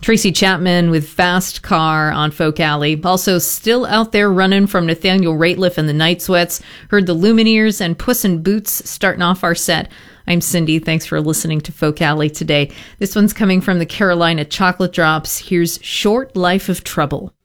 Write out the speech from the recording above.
Tracy Chapman with Fast Car on Folk Alley. Also still out there running from Nathaniel Rateliff and the Night Sweats. Heard the Lumineers and Puss in Boots starting off our set. I'm Cindy. Thanks for listening to Folk Alley today. This one's coming from the Carolina Chocolate Drops. Here's Short Life of Trouble.